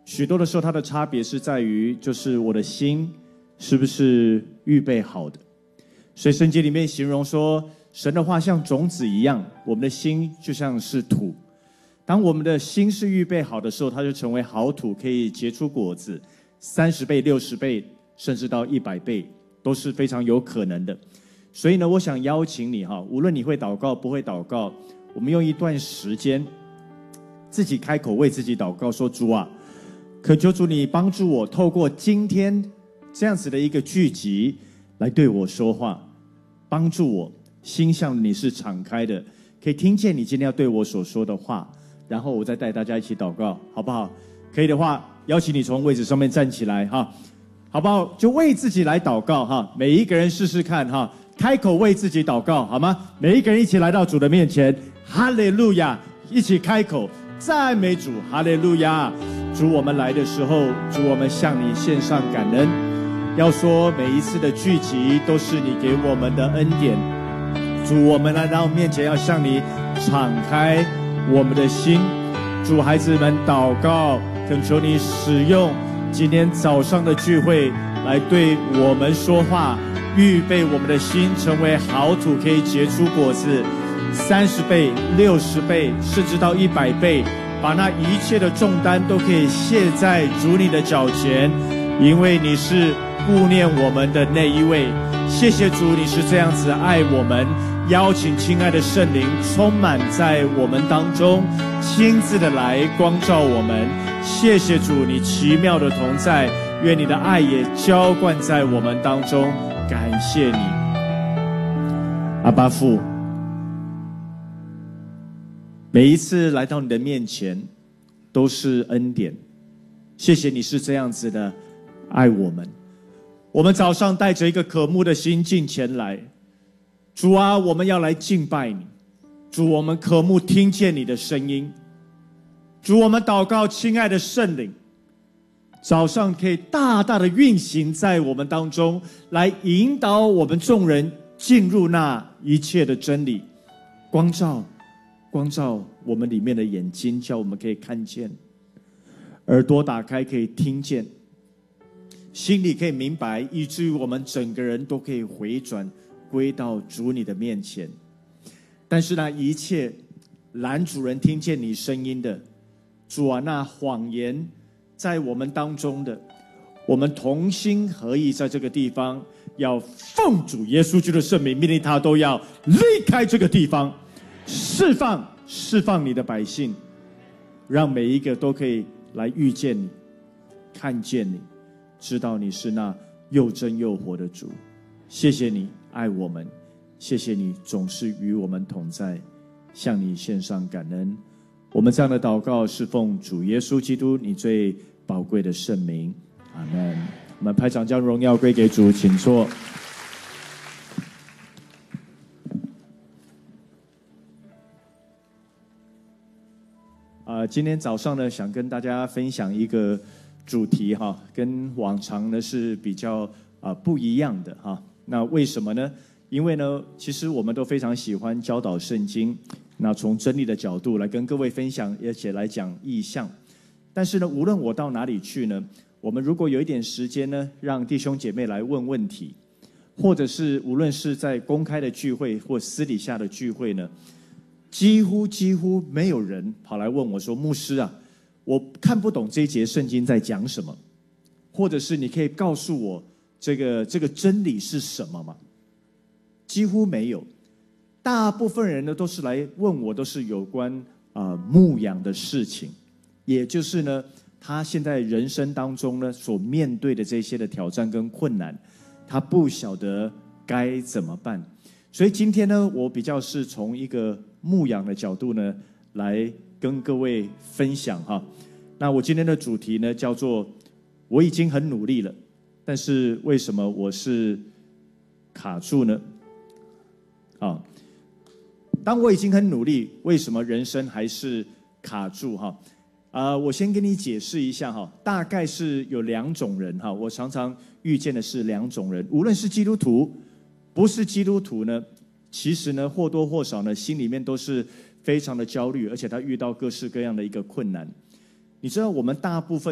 许多的时候，它的差别是在于，就是我的心是不是预备好的。所以圣经里面形容说，神的话像种子一样，我们的心就像是土。当我们的心是预备好的时候，它就成为好土，可以结出果子，30倍、60倍，甚至到100倍，都是非常有可能的。所以呢，我想邀请你无论你会祷告不会祷告，我们用一段时间自己开口为自己祷告，说主啊，恳求主你帮助我，透过今天这样子的一个聚集来对我说话，帮助我心向你是敞开的，可以听见你今天要对我所说的话，然后我再带大家一起祷告，好不好？可以的话，邀请你从位置上面站起来好不好？就为自己来祷告每一个人试试看开口为自己祷告好吗？每一个人一起来到主的面前，哈利路亚，一起开口赞美主，哈利路亚。主，我们来的时候，主，我们向你献上感恩，要说每一次的聚集都是你给我们的恩典。主，我们来到面前要向你敞开我们的心。主，孩子们祷告，恳求你使用今天早上的聚会来对我们说话，预备我们的心成为好土，可以结出果子30倍、60倍，甚至到100倍，把那一切的重担都可以卸在主你的脚前，因为你是顾念我们的那一位。谢谢主，你是这样子爱我们，邀请亲爱的圣灵充满在我们当中，亲自的来光照我们。谢谢主，你奇妙的同在，愿你的爱也浇灌在我们当中。感谢你，阿爸父，每一次来到你的面前都是恩典。谢谢你是这样子的爱我们。我们早上带着一个渴慕的心进前来，主啊，我们要来敬拜你。主，我们渴慕听见你的声音。主，我们祷告，亲爱的圣灵，早上可以大大的运行在我们当中，来引导我们众人进入那一切的真理，光照我们里面的眼睛，叫我们可以看见，耳朵打开可以听见，心里可以明白，以至于我们整个人都可以回转归到主你的面前。但是那一切拦主人听见你声音的，主啊，那谎言在我们当中的，我们同心合意在这个地方，要奉主耶稣基督的圣名命令他都要离开这个地方，释放你的百姓，让每一个都可以来遇见你，看见你，知道你是那又真又活的主。谢谢你爱我们，谢谢你总是与我们同在，向你献上感恩。我们这样的祷告是奉主耶稣基督你最宝贵的圣名，阿们。我们拍掌将荣耀归给主，请坐。今天早上呢，想跟大家分享一个主题跟往常呢是比较不一样的那为什么呢？因为呢，其实我们都非常喜欢教导圣经，那从真理的角度来跟各位分享，而且来讲意象。但是呢，无论我到哪里去呢，我们如果有一点时间呢，让弟兄姐妹来问问题，或者是无论是在公开的聚会或私底下的聚会呢，几乎没有人跑来问我说，牧师啊，我看不懂这一节圣经在讲什么，或者是你可以告诉我这个真理是什么吗？几乎没有。大部分人呢都是来问我，都是有关牧养的事情，也就是呢他现在人生当中呢所面对的这些的挑战跟困难，他不晓得该怎么办。所以今天呢，我比较是从一个牧养的角度呢来跟各位分享那我今天的主题呢叫做我已经很努力了，但是为什么我是卡住呢？当我已经很努力，为什么人生还是卡住我先跟你解释一下大概是有2种人我常常遇见的是2种人，无论是基督徒不是基督徒呢，其实呢或多或少呢心里面都是非常的焦虑，而且他遇到各式各样的一个困难。你知道我们大部分